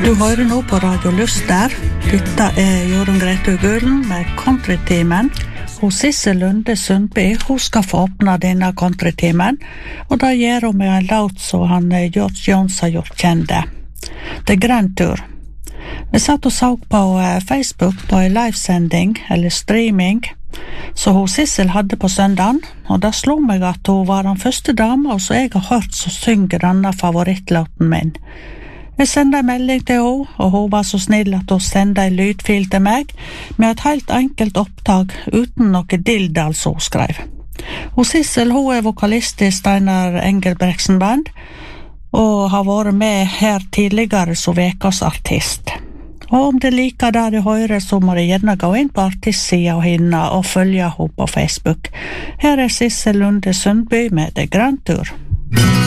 Du hører nå på Radio Lyster. Dette Jorunn Grete Gulen med Countrytimen. Og Sissel Lunde Sundby, hun skal få åpne denne countrytimen, og da gjør hun med en låt som han George Jones har gjort kjente. Det Grand Tour. Vi satt og så på Facebook på en livesending, eller streaming, så hun Sissel hadde på søndagen, og da slo meg at hun var den første dama som jeg har hørt som synger denne favorittlåten min. Jeg sendte en melding til henne, og hun var så snill at hun sendte en lydfil til meg med et helt enkelt opptak uten noe dildal som hun skrev. Og Sissel, hun vokalist i Steinar Engelbrektsen band, og har vært med her tidligere som vekas artist. Og om det liker det du hører, så må du gjerne gå inn på artistsida henne og følge henne på Facebook. Her Sissel Lunde Sundby med The Grand Tour.